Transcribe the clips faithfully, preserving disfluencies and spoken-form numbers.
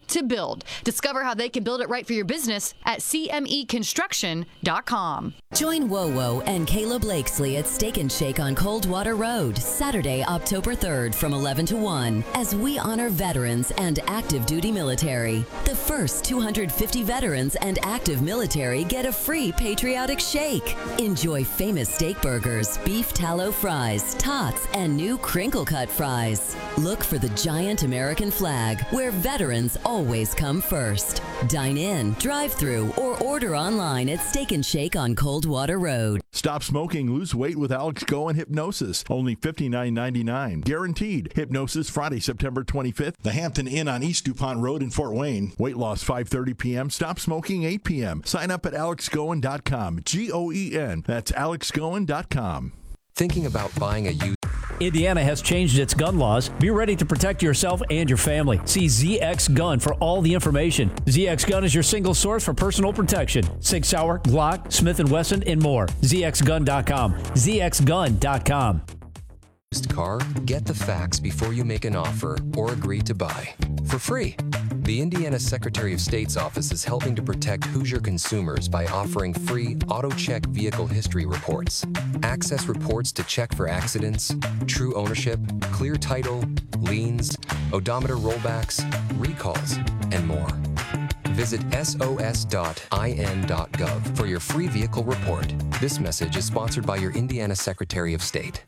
to build. Discover how they can build it right for your business at c m e construction dot com. Join WoWo and Kayla Blakesley at Steak and Shake on Coldwater Road, Saturday, October third from eleven to one, as we honor veterans and active duty military. The first two hundred fifty veterans and active military get a free patriotic shake. Enjoy famous steak burgers, beef tallow fries, tots, and new crinkle cut fries. Look for the giant American flag, where veterans always come first. Dine in, drive through, or order online at Steak and Shake on Coldwater Road. Stop smoking, lose weight with Alex Goen Hypnosis. Only fifty-nine ninety-nine. Guaranteed. Hypnosis Friday, September twenty-fifth. The Hampton Inn on East DuPont Road in Fort Wayne. Weight loss five thirty p.m. Stop smoking eight p.m. Sign up at alex goen dot com. G O E N. That's alex goen dot com. Thinking about buying a used... Indiana has changed its gun laws. Be ready to protect yourself and your family. See Z X Gun for all the information. Z X Gun is your single source for personal protection. Sig Sauer, Glock, Smith and Wesson, and more. z x gun dot com. z x gun dot com. car, get the facts before you make an offer or agree to buy. For free. The Indiana Secretary of State's office is helping to protect Hoosier consumers by offering free AutoCheck vehicle history reports. Access reports to check for accidents, true ownership, clear title, liens, odometer rollbacks, recalls, and more. Visit S O S dot I N dot gov for your free vehicle report. This message is sponsored by your Indiana Secretary of State.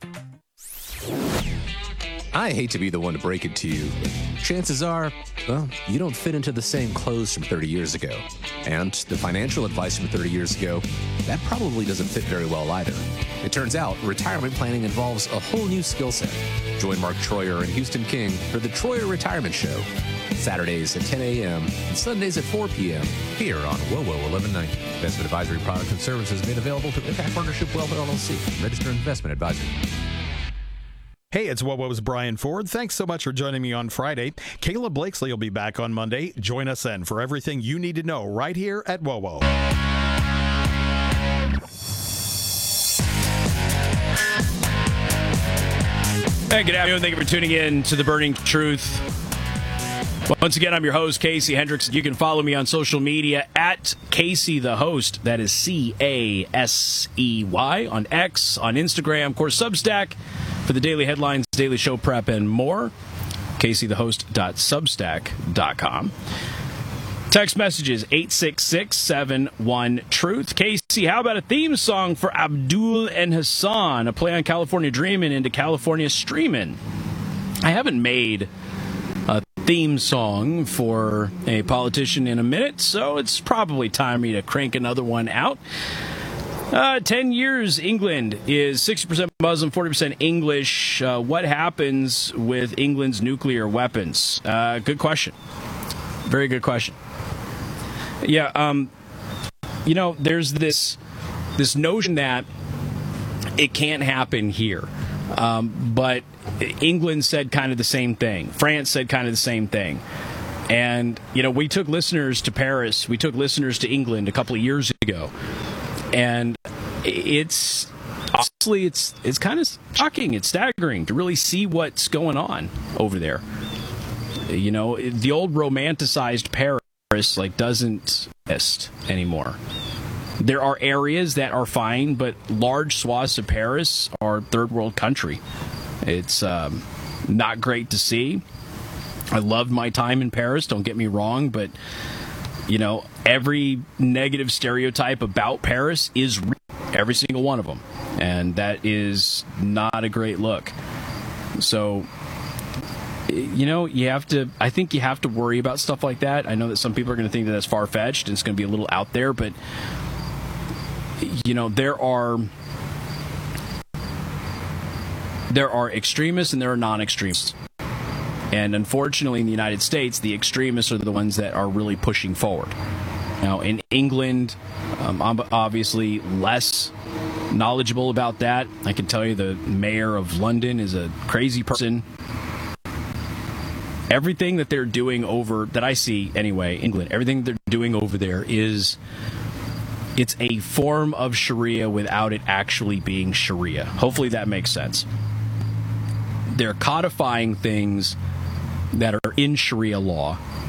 I hate to be the one to break it to you. Chances are, well, you don't fit into the same clothes from thirty years ago. And the financial advice from thirty years ago, that probably doesn't fit very well either. It turns out retirement planning involves a whole new skill set. Join Mark Troyer and Houston King for the Troyer Retirement Show. Saturdays at ten a.m. and Sundays at four p.m. here on WoWo eleven ninety. Investment advisory products and services made available through Impact Partnership Wealth L L C. Registered investment advisor. Hey, it's WoWo's Brian Ford. Thanks so much for joining me on Friday. Kayla Blakesley will be back on Monday. Join us then for everything you need to know right here at WoWo. Hey, good afternoon. Thank you for tuning in to The Burning Truth. Once again, I'm your host, Casey Hendricks. You can follow me on social media at Casey the Host. That is C A S E Y on X, on Instagram, of course, Substack for the daily headlines, daily show prep, and more. casey the host dot substack dot com. Text messages eight six six, seven one, truth. Casey, how about a theme song for Abdul and Hassan, a play on California Dreamin' into California Streamin'? I haven't made a theme song for a politician in a minute, so it's probably time for me to crank another one out. Uh, ten years, England is sixty percent Muslim, forty percent English. Uh, what happens with England's nuclear weapons? Uh, good question. Very good question. Yeah, um, you know, there's this this notion that it can't happen here. Um, but England said kind of the same thing. France said kind of the same thing. And, you know, we took listeners to Paris. We took listeners to England a couple of years ago. And it's honestly, it's it's kind of shocking. It's staggering to really see what's going on over there. You know, the old romanticized Paris like doesn't exist anymore. There are areas that are fine, but large swaths of Paris are third world country. It's um, not great to see. I loved my time in Paris, don't get me wrong, but you know, every negative stereotype about Paris is real, every single one of them, and that is not a great look. So, you know, you have to, I think you have to worry about stuff like that. I know that some people are going to think that that's far-fetched and it's going to be a little out there, but you know, there are there are extremists and there are non-extremists. And unfortunately, in the United States, the extremists are the ones that are really pushing forward. Now, in England, um, I'm obviously less knowledgeable about that. I can tell you the mayor of London is a crazy person. Everything that they're doing over, that I see anyway, England, everything they're doing over there is, it's a form of Sharia without it actually being Sharia. Hopefully that makes sense. They're codifying things that are in Sharia law